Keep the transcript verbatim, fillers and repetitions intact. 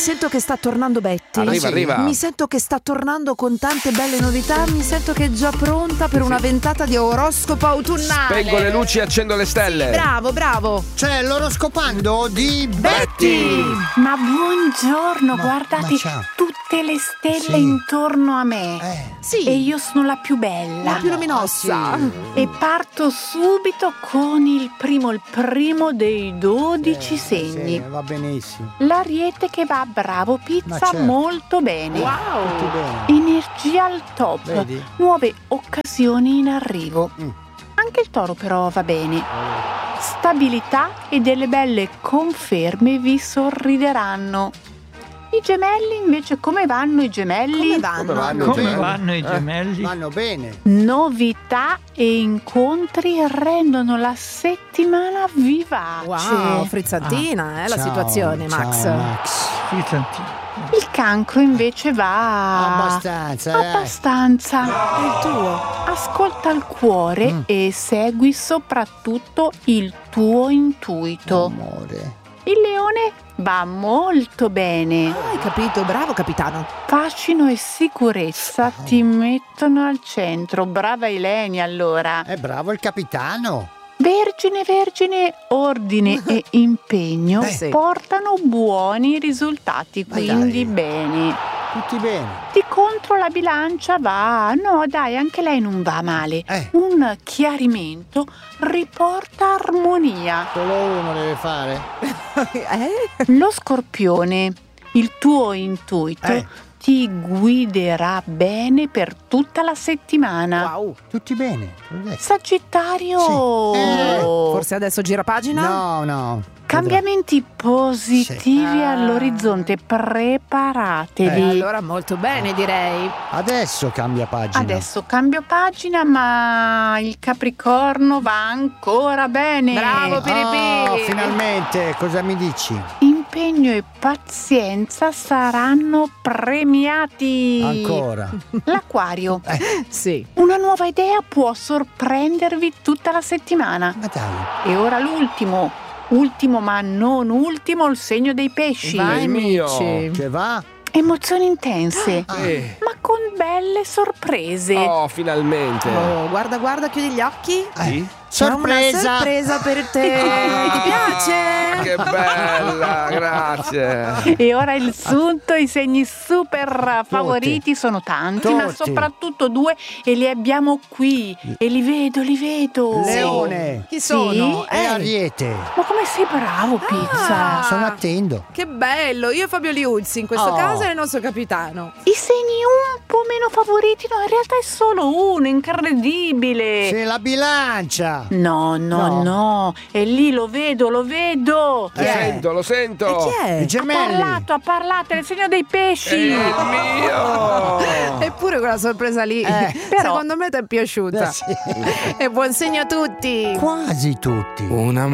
sento che sta tornando Betty. Arriva, sì. arriva. Mi sento che sta tornando con tante belle novità. Mi sento che è già pronta per una ventata di oroscopo autunnale. Spengo le luci e accendo le stelle. Sì, bravo, bravo. C'è l'oroscopando di Betty. Ma buongiorno, Ma- guardate ma ciao. tutte le stelle Sì. intorno a me. Eh. Sì. E io sono la più bella. La più luminosa. Ah, sì. E parto subito con il primo, il primo dei dodici Eh, segni. sì, va benissimo. L'Ariete che va bravo pizza Ma certo. molto bene. Tutti bene. Energia al top. Vedi? Nuove occasioni in arrivo. Mm. Anche il Toro però va bene. Stabilità e delle belle conferme vi sorrideranno. I Gemelli invece come vanno i Gemelli? Come vanno? Come vanno? Come Bene. vanno i Eh. gemelli? Vanno bene. Novità e incontri rendono la settimana vivace. Wow, frizzantina, eh, la Ciao, situazione, ciao, Max. Max. Frizzantino. Il Cancro invece va Abbastanza, eh. abbastanza. È il tuo. Ascolta il cuore Mm. e segui soprattutto il tuo intuito. Amore. Il Leone va molto bene. Ah, hai capito, bravo capitano. Fascino e sicurezza ti mettono al centro. Brava Ilenia allora. È bravo il capitano. Vergine, Vergine, ordine e impegno Eh, sì. portano buoni risultati, Ma quindi dai. bene. Tutti bene. Di contro la bilancia va, no dai, anche lei non va male. Eh. Un chiarimento riporta armonia. Solo uno deve fare. Eh? Lo Scorpione, il tuo intuito Eh. ti guiderà bene per tutta la settimana. Wow. Tutti bene. l'ho detto. Sagittario, Sì. Eh, Forse adesso gira pagina? No, no. cambiamenti positivi Sì. Ah. all'orizzonte, preparatevi. Eh, allora molto bene, direi. Adesso cambia pagina. Adesso cambio pagina, ma il Capricorno va ancora bene. Bravo, Piripì. Oh, finalmente. Cosa mi dici? Impegno e pazienza saranno premiati. Ancora. L'Acquario. Sì. Una nuova idea può sorprendervi tutta la settimana. Ma dai. E ora l'ultimo, ultimo ma non ultimo, il segno dei pesci. Vai, il mio. amici. Che va? Emozioni intense, Eh. ma con belle sorprese. Oh, finalmente. Oh, guarda, guarda, chiudi gli occhi. Sì? C'è una Sorpresa. sorpresa per te. Ti piace? Che bella, grazie. E ora il sunto, i segni super favoriti sono tanti, ma Tutti. soprattutto due e li abbiamo qui e li vedo, li vedo. Leone. Chi sono? E Eh, Ariete. Ma come sei bravo, Pizza! Ah. Sono attendo. che bello. Io e Fabio Liuzzi in questo Oh. caso è il nostro capitano. I segni un po' meno favoriti, no, in realtà è solo uno, incredibile. C'è la bilancia. No, no, No. no, e lì lo vedo, lo vedo. Lo Eh. sento, lo E sento. chi è? I Ha gemelli. parlato, ha parlato, è il segno dei È pesci. il mio. Eppure quella sorpresa lì, Eh. Però- secondo me ti è piaciuta. Eh, sì. E buon segno a tutti. Quasi tutti. Una